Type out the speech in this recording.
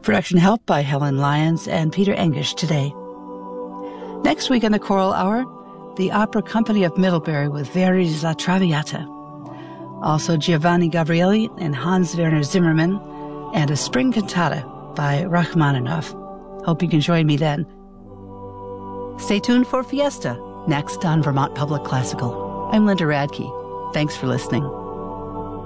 Production help by Helen Lyons and Peter Engish today. Next week on the Choral Hour, the Opera Company of Middlebury with Verdi's La Traviata. Also Giovanni Gabrieli and Hans Werner Zimmermann, and a spring cantata by Rachmaninoff. Hope you can join me then. Stay tuned for Fiesta, next on Vermont Public Classical. I'm Linda Radke. Thanks for listening.